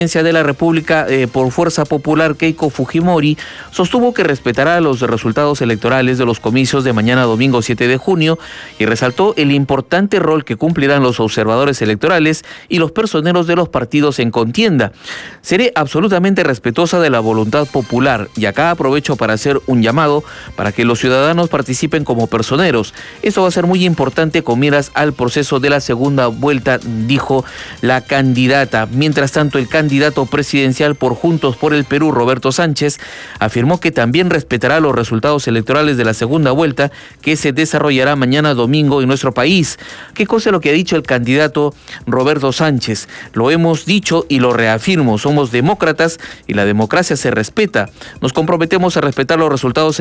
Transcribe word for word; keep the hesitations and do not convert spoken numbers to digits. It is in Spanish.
de la República eh, por Fuerza Popular, Keiko Fujimori, sostuvo que respetará los resultados electorales de los comicios de mañana domingo siete de junio y resaltó el importante rol que cumplirán los observadores electorales y los personeros de los partidos en contienda. Seré absolutamente respetuosa de la voluntad popular y acá aprovecho para hacer un llamado para que los ciudadanos participen como personeros. Esto va a ser muy importante con miras al proceso de la segunda vuelta, dijo la candidata. Mientras tanto, el candidato candidato presidencial por Juntos por el Perú, Roberto Sánchez, afirmó que también respetará los resultados electorales de la segunda vuelta que se desarrollará mañana domingo en nuestro país. ¿Qué cosa es lo que ha dicho el candidato Roberto Sánchez? Lo hemos dicho y lo reafirmo, somos demócratas y la democracia se respeta. Nos comprometemos a respetar los resultados